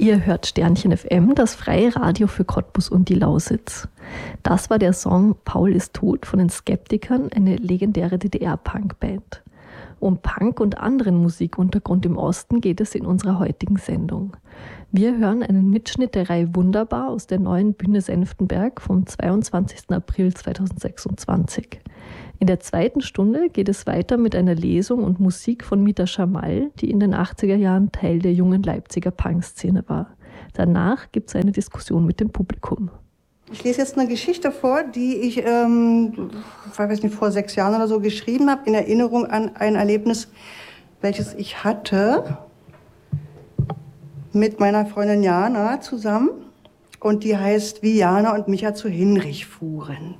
Ihr hört Sternchen FM, das freie Radio für Cottbus und die Lausitz. Das war der Song Paul ist tot von den Skeptikern, eine legendäre DDR-Punkband. Um Punk und anderen Musikuntergrund im Osten geht es in unserer heutigen Sendung. Wir hören einen Mitschnitt der Reihe Wunderbar aus der neuen Bühne Senftenberg vom 22. April 2026. In der zweiten Stunde geht es weiter mit einer Lesung und Musik von Mita Schamal, die in den 80er Jahren Teil der jungen Leipziger Punkszene war. Danach gibt es eine Diskussion mit dem Publikum. Ich lese jetzt eine Geschichte vor, die ich vor 6 Jahren oder so geschrieben habe, in Erinnerung an ein Erlebnis, welches ich hatte mit meiner Freundin Jana zusammen. Und die heißt, wie Jana und Micha zu Hinrich fuhren.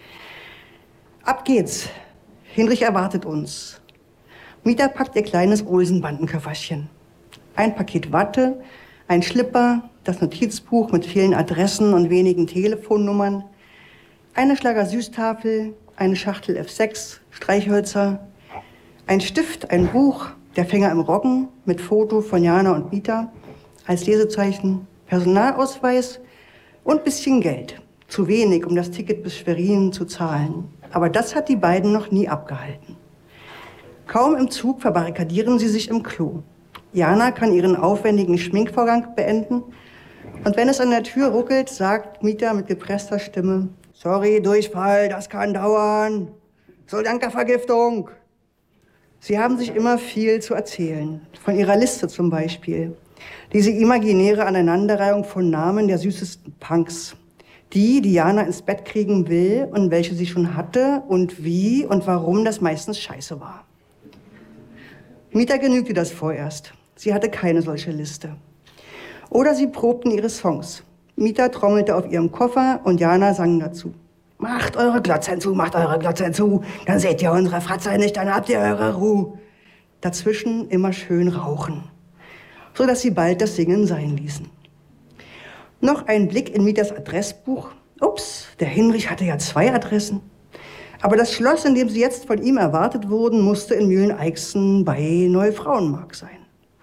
Ab geht's. Hinrich erwartet uns. Mita packt ihr kleines Olsenbandenköfferchen. Ein Paket Watte, ein Schlipper, das Notizbuch mit vielen Adressen und wenigen Telefonnummern, eine Schlager-Süßtafel, eine Schachtel F6, Streichhölzer, ein Stift, ein Buch, der Fänger im Roggen mit Foto von Jana und Mita als Lesezeichen, Personalausweis und bisschen Geld. Zu wenig, um das Ticket bis Schwerin zu zahlen. Aber das hat die beiden noch nie abgehalten. Kaum im Zug verbarrikadieren sie sich im Klo. Jana kann ihren aufwendigen Schminkvorgang beenden. Und wenn es an der Tür ruckelt, sagt Mita mit gepresster Stimme: Sorry, Durchfall, das kann dauern. Soljanka-Vergiftung. Sie haben sich immer viel zu erzählen. Von ihrer Liste zum Beispiel. Diese imaginäre Aneinanderreihung von Namen der süßesten Punks. Die Jana ins Bett kriegen will und welche sie schon hatte und wie und warum das meistens scheiße war. Mita genügte das vorerst. Sie hatte keine solche Liste. Oder sie probten ihre Songs. Mita trommelte auf ihrem Koffer und Jana sang dazu. Macht eure Glotzen zu, dann seht ihr unsere Fratze nicht, dann habt ihr eure Ruhe. Dazwischen immer schön rauchen, sodass sie bald das Singen sein ließen. Noch ein Blick in Mitas Adressbuch. Ups, der Hinrich hatte ja 2 Adressen. Aber das Schloss, in dem sie jetzt von ihm erwartet wurden, musste in Mühlen-Eichsen bei Neufrauenmark sein.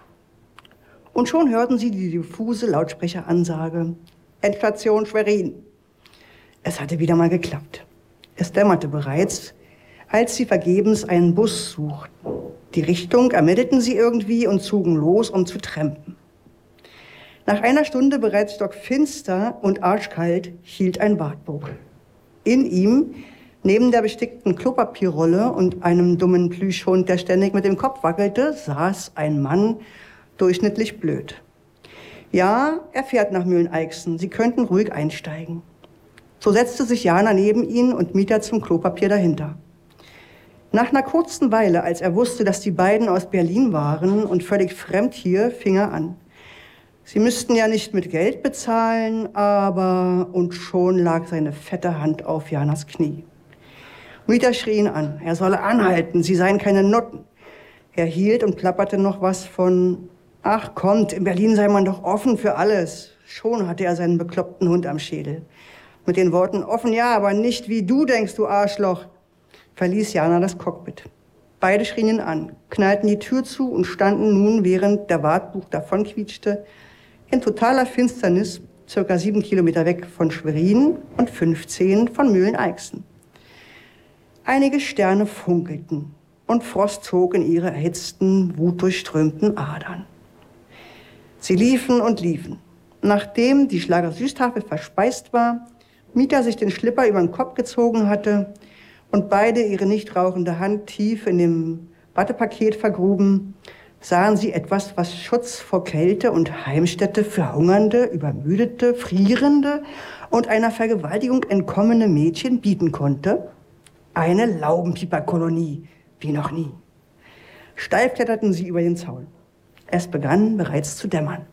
Und schon hörten sie die diffuse Lautsprecheransage. Endstation Schwerin. Es hatte wieder mal geklappt. Es dämmerte bereits, als sie vergebens einen Bus suchten. Die Richtung ermittelten sie irgendwie und zogen los, um zu trampen. Nach einer Stunde bereits stockfinster und arschkalt hielt ein Wartburg. In ihm, neben der bestickten Klopapierrolle und einem dummen Plüschhund, der ständig mit dem Kopf wackelte, saß ein Mann, durchschnittlich blöd. Ja, er fährt nach Mühlen-Eichsen. Sie könnten ruhig einsteigen. So setzte sich Jana neben ihn und Mita zum Klopapier dahinter. Nach einer kurzen Weile, als er wusste, dass die beiden aus Berlin waren und völlig fremd hier, fing er an. Sie müssten ja nicht mit Geld bezahlen, aber... Und schon lag seine fette Hand auf Janas Knie. Mita schrie ihn an. Er solle anhalten, sie seien keine Nutten. Er hielt und plapperte noch was von... Ach, kommt, in Berlin sei man doch offen für alles. Schon hatte er seinen bekloppten Hund am Schädel. Mit den Worten, offen ja, aber nicht wie du denkst, du Arschloch, verließ Jana das Cockpit. Beide schrien ihn an, knallten die Tür zu und standen nun, während der Wartbuch davonquietschte, in totaler Finsternis, circa 7 Kilometer weg von Schwerin und 15 von Mühlen-Eichsen. Einige Sterne funkelten und Frost zog in ihre erhitzten, wutdurchströmten Adern. Sie liefen und liefen. Nachdem die Schlager-Süßtafel verspeist war, Mita sich den Schlipper über den Kopf gezogen hatte und beide ihre nicht rauchende Hand tief in dem Wattepaket vergruben, sahen sie etwas, was Schutz vor Kälte und Heimstätte für hungernde, übermüdete, frierende und einer Vergewaltigung entkommene Mädchen bieten konnte. Eine Laubenpieperkolonie, wie noch nie. Steif kletterten sie über den Zaun. Es begann bereits zu dämmern.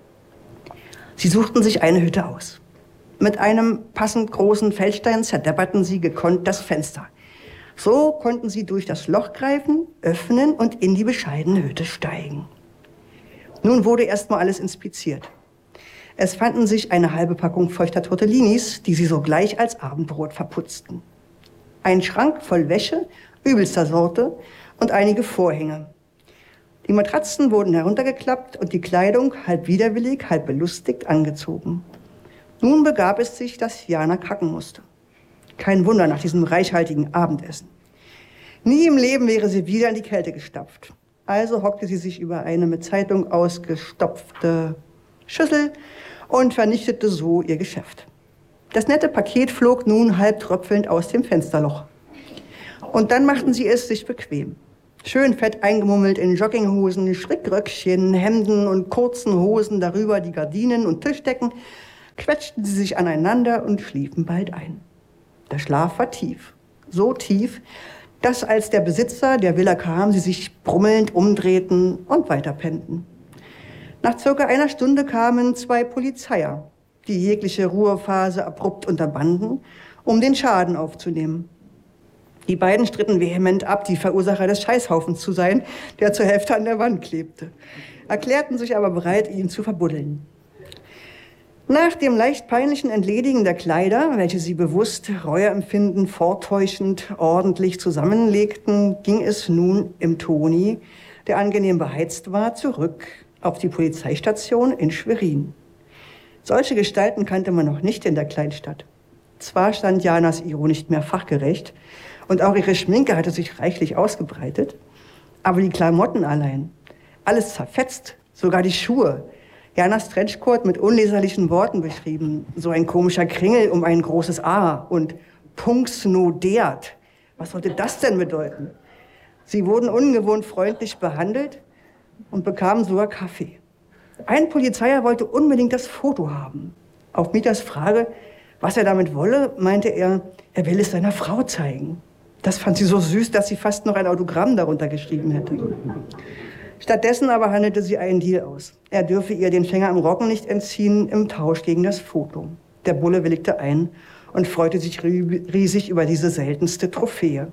Sie suchten sich eine Hütte aus. Mit einem passend großen Feldstein zerdepperten sie gekonnt das Fenster. So konnten sie durch das Loch greifen, öffnen und in die bescheidene Hütte steigen. Nun wurde erstmal alles inspiziert. Es fanden sich eine halbe Packung feuchter Tortellinis, die sie sogleich als Abendbrot verputzten. Ein Schrank voll Wäsche, übelster Sorte und einige Vorhänge. Die Matratzen wurden heruntergeklappt und die Kleidung, halb widerwillig, halb belustigt, angezogen. Nun begab es sich, dass Jana kacken musste. Kein Wunder nach diesem reichhaltigen Abendessen. Nie im Leben wäre sie wieder in die Kälte gestapft. Also hockte sie sich über eine mit Zeitung ausgestopfte Schüssel und vernichtete so ihr Geschäft. Das nette Paket flog nun halb tröpfelnd aus dem Fensterloch. Und dann machten sie es sich bequem. Schön fett eingemummelt in Jogginghosen, Strickröckchen, Hemden und kurzen Hosen, darüber die Gardinen und Tischdecken, quetschten sie sich aneinander und schliefen bald ein. Der Schlaf war tief, so tief, dass als der Besitzer der Villa kam, sie sich brummelnd umdrehten und weiterpennten. Nach circa einer Stunde kamen 2 Polizeier, die jegliche Ruhephase abrupt unterbanden, um den Schaden aufzunehmen. Die beiden stritten vehement ab, die Verursacher des Scheißhaufens zu sein, der zur Hälfte an der Wand klebte, erklärten sich aber bereit, ihn zu verbuddeln. Nach dem leicht peinlichen Entledigen der Kleider, welche sie bewusst, Reueempfinden vortäuschend, ordentlich zusammenlegten, ging es nun im Toni, der angenehm beheizt war, zurück auf die Polizeistation in Schwerin. Solche Gestalten kannte man noch nicht in der Kleinstadt. Zwar stand Janas Iro nicht mehr fachgerecht und auch ihre Schminke hatte sich reichlich ausgebreitet, aber die Klamotten allein, alles zerfetzt, sogar die Schuhe. Janas Trenchcoat mit unleserlichen Worten beschrieben. So ein komischer Kringel um ein großes A und Punksnodert. Was sollte das denn bedeuten? Sie wurden ungewohnt freundlich behandelt und bekamen sogar Kaffee. Ein Polizeier wollte unbedingt das Foto haben. Auf Mieters Frage, was er damit wolle, meinte er will es seiner Frau zeigen. Das fand sie so süß, dass sie fast noch ein Autogramm darunter geschrieben hätte. Stattdessen aber handelte sie einen Deal aus. Er dürfe ihr den Fänger am Rocken nicht entziehen im Tausch gegen das Foto. Der Bulle willigte ein und freute sich riesig über diese seltenste Trophäe.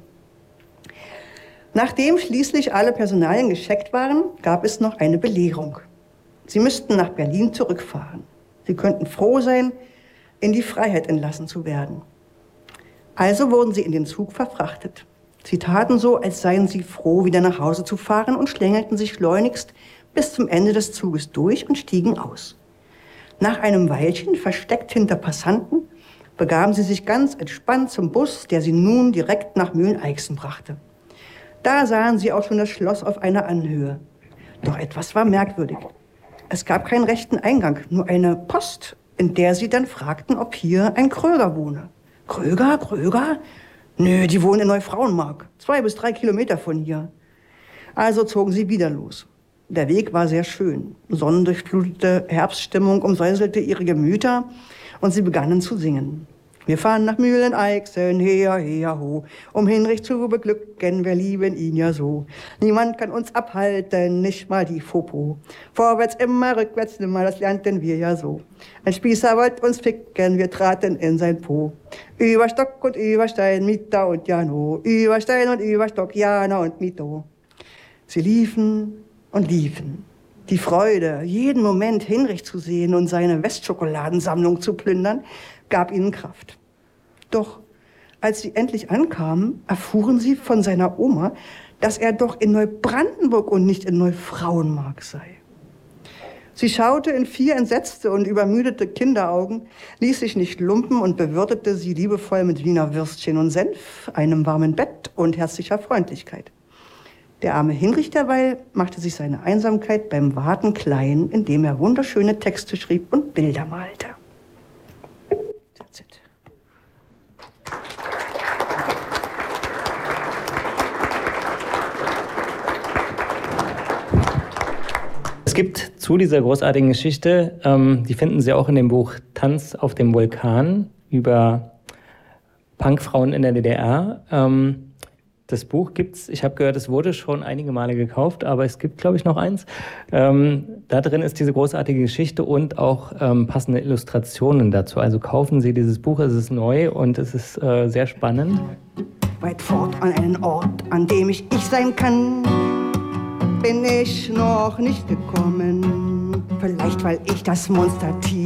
Nachdem schließlich alle Personalien gecheckt waren, gab es noch eine Belehrung. Sie müssten nach Berlin zurückfahren. Sie könnten froh sein, in die Freiheit entlassen zu werden. Also wurden sie in den Zug verfrachtet. Sie taten so, als seien sie froh, wieder nach Hause zu fahren und schlängelten sich schleunigst bis zum Ende des Zuges durch und stiegen aus. Nach einem Weilchen, versteckt hinter Passanten, begaben sie sich ganz entspannt zum Bus, der sie nun direkt nach Mühlen-Eichsen brachte. Da sahen sie auch schon das Schloss auf einer Anhöhe. Doch etwas war merkwürdig. Es gab keinen rechten Eingang, nur eine Post, in der sie dann fragten, ob hier ein Kröger wohne. Kröger? Kröger? Nö, die wohnen in Neufrauenmark, 2 bis 3 Kilometer von hier. Also zogen sie wieder los. Der Weg war sehr schön. Sonnendurchflutete Herbststimmung umsäuselte ihre Gemüter und sie begannen zu singen. Wir fahren nach Mühlen-Eichsen, her, her, ho, um Hinrich zu beglücken, wir lieben ihn ja so. Niemand kann uns abhalten, nicht mal die Fopo. Vorwärts immer, rückwärts nimmer, das lernten wir ja so. Ein Spießer wollt uns ficken, wir traten in sein Po. Über Stock und über Stein, Mita und Jano, über Stein und über Stock, Jana und Mito. Sie liefen und liefen. Die Freude, jeden Moment Hinrich zu sehen und seine Westschokoladensammlung zu plündern, gab ihnen Kraft. Doch als sie endlich ankamen, erfuhren sie von seiner Oma, dass er doch in Neubrandenburg und nicht in Neufrauenmark sei. Sie schaute in 4 entsetzte und übermüdete Kinderaugen, ließ sich nicht lumpen und bewirtete sie liebevoll mit Wiener Würstchen und Senf, einem warmen Bett und herzlicher Freundlichkeit. Der arme Hinrich derweil machte sich seine Einsamkeit beim Warten klein, indem er wunderschöne Texte schrieb und Bilder malte. That's it. Es gibt zu dieser großartigen Geschichte, die finden Sie auch in dem Buch Tanz auf dem Vulkan über Punkfrauen in der DDR. Das Buch gibt's, ich habe gehört, es wurde schon einige Male gekauft, aber es gibt, glaube ich, noch eins. Da drin ist diese großartige Geschichte und auch passende Illustrationen dazu. Also kaufen Sie dieses Buch, es ist neu und es ist sehr spannend. Weit fort an einen Ort, an dem ich sein kann, bin ich noch nicht gekommen. Vielleicht, weil ich das Monster